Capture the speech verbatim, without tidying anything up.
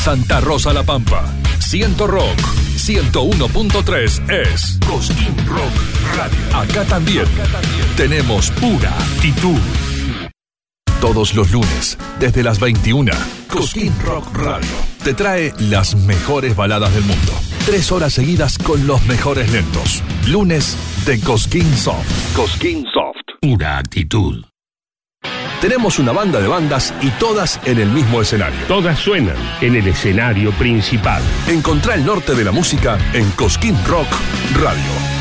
Santa Rosa La Pampa. Ciento Rock. ciento uno punto tres es Cosquín Rock Radio. Acá también, Acá también tenemos pura actitud. Todos los lunes, desde las veintiuna, Cosquín Rock Radio te trae las mejores baladas del mundo. Tres horas seguidas con los mejores lentos. Lunes de Cosquín Soft. Cosquín Soft. Pura actitud. Tenemos una banda de bandas y todas en el mismo escenario. Todas suenan en el escenario principal. Encontrá el norte de la música en Cosquín Rock Radio.